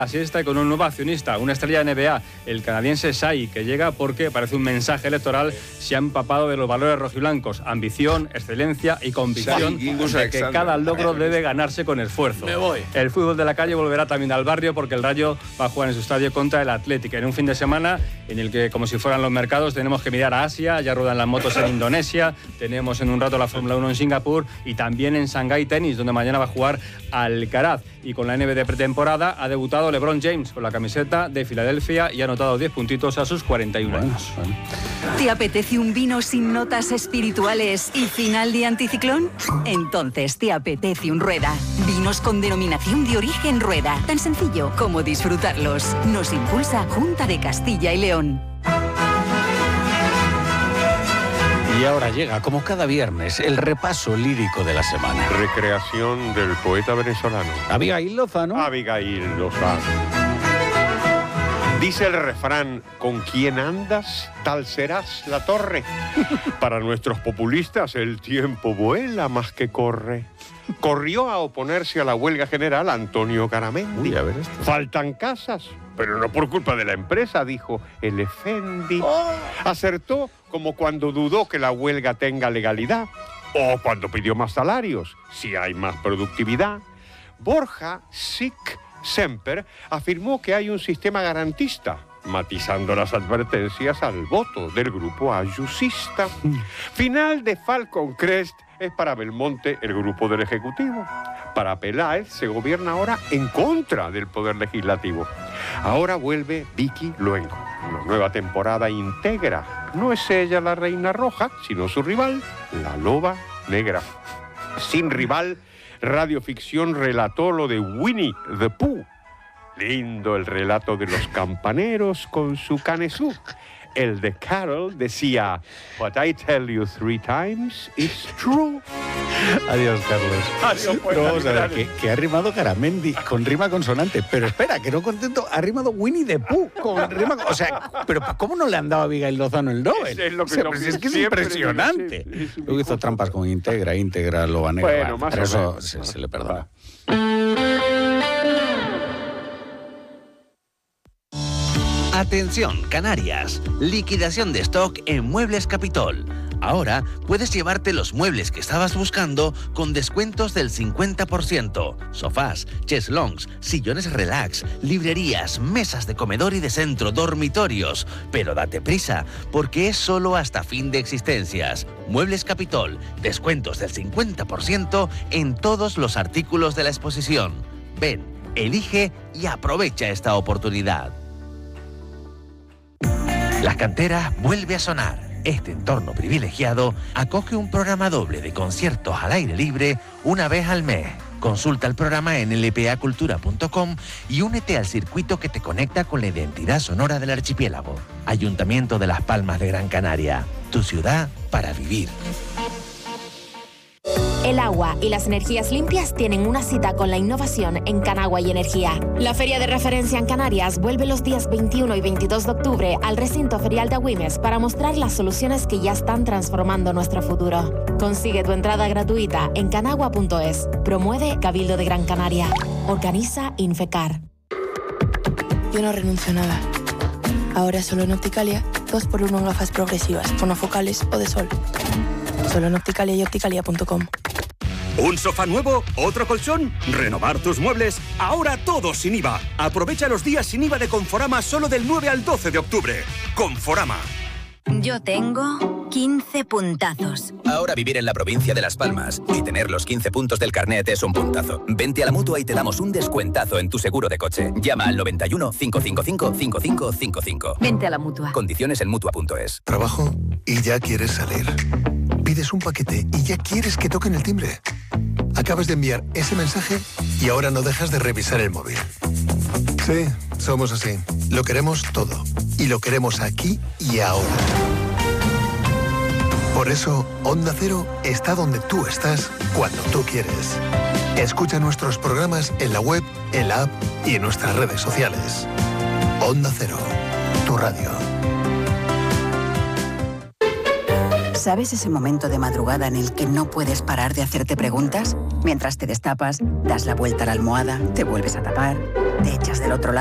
Así está con un nuevo accionista, una estrella de NBA, el canadiense Shai, que llega porque parece un mensaje electoral, se ha empapado de los valores rojiblancos, ambición, excelencia y convicción de que cada logro debe ganarse con esfuerzo. Me voy. El fútbol de la calle volverá también al barrio porque el Rayo va a jugar en su estadio contra el Athletic en un fin de semana en el que, como si fueran los mercados, tenemos que mirar a Asia, ya ruedan las motos en Indonesia, tenemos en un rato la Fórmula 1 en Singapur y también en Shanghái Tenis, donde mañana va a jugar Alcaraz. Y con la NBA de pretemporada ha debutado LeBron James con la camiseta de Filadelfia y ha anotado 10 puntitos a sus 41 años. ¿Te apetece un vino sin notas espirituales y final de anticiclón? Entonces te apetece un Rueda. Vinos con denominación de origen Rueda. Tan sencillo como disfrutarlos. Nos impulsa Junta de Castilla y León. Y ahora llega, como cada viernes, el repaso lírico de la semana. Recreación del poeta venezolano Abigail Lozano. Abigail Lozano. Dice el refrán, con quien andas, tal serás la torre. Para nuestros populistas, el tiempo vuela más que corre. Corrió a oponerse a la huelga general Antonio Garamendi. Uy, a ver esto. Faltan casas, pero no por culpa de la empresa, dijo el Efendi. Acertó como cuando dudó que la huelga tenga legalidad o cuando pidió más salarios, si hay más productividad. Borja Sic Semper afirmó que hay un sistema garantista, matizando las advertencias al voto del grupo ayusista. Final de Falcon Crest es para Belmonte el grupo del Ejecutivo. Para Peláez se gobierna ahora en contra del Poder Legislativo. Ahora vuelve Vicky Luengo. Una nueva temporada íntegra. No es ella la reina roja, sino su rival, la loba negra. Sin rival, Radioficción relató lo de Winnie the Pooh. Lindo el relato de los campaneros con su canesú. El de Carol decía, "What I tell you 3 times is true." Adiós, Carlos. Adiós, pues, pero vamos a ver, que ha rimado Garamendi con rima consonante. Pero espera, que no contento, ha rimado Winnie the Pooh con rima... O sea, pero ¿cómo no le han dado a Abigail Lozano el Nobel? Es lo que Es que es impresionante. Luego hizo trampas con íntegra, loba negra. Bueno, más pero o eso menos. se le perdona. Atención, Canarias. Liquidación de stock en Muebles Capitol. Ahora puedes llevarte los muebles que estabas buscando con descuentos del 50%. Sofás, cheslongs, sillones relax, librerías, mesas de comedor y de centro, dormitorios. Pero date prisa, porque es solo hasta fin de existencias. Muebles Capitol, descuentos del 50% en todos los artículos de la exposición. Ven, elige y aprovecha esta oportunidad. La Cantera vuelve a sonar. Este entorno privilegiado acoge un programa doble de conciertos al aire libre una vez al mes. Consulta el programa en lpacultura.com y únete al circuito que te conecta con la identidad sonora del archipiélago. Ayuntamiento de Las Palmas de Gran Canaria. Tu ciudad para vivir. El agua y las energías limpias tienen una cita con la innovación en Canagua y Energía. La feria de referencia en Canarias vuelve los días 21 y 22 de octubre al recinto ferial de Agüimes para mostrar las soluciones que ya están transformando nuestro futuro. Consigue tu entrada gratuita en canagua.es. Promueve Cabildo de Gran Canaria. Organiza Infecar. Yo no renuncio a nada. Ahora solo en Opticalia, 2x1 en gafas progresivas, monofocales o de sol. Solo en Opticalia y opticalia.com. ¿Un sofá nuevo? ¿Otro colchón? ¿Renovar tus muebles? Ahora todo sin IVA. Aprovecha los días sin IVA de Conforama solo del 9 al 12 de octubre. Conforama. Yo tengo 15 puntazos. Ahora vivir en la provincia de Las Palmas y tener los 15 puntos del carnet es un puntazo. Vente a la Mutua y te damos un descuentazo en tu seguro de coche. Llama al 91 555 5555. Vente a la Mutua. Condiciones en Mutua.es. Trabajo y ya quieres salir. Pides un paquete y ya quieres que toquen el timbre. Acabas de enviar ese mensaje y ahora no dejas de revisar el móvil. Sí, somos así. Lo queremos todo. Y lo queremos aquí y ahora. Por eso, Onda Cero está donde tú estás, cuando tú quieres. Escucha nuestros programas en la web, en la app y en nuestras redes sociales. Onda Cero, tu radio. ¿Sabes ese momento de madrugada en el que no puedes parar de hacerte preguntas? Mientras te destapas, das la vuelta a la almohada, te vuelves a tapar. te echas del otro lado.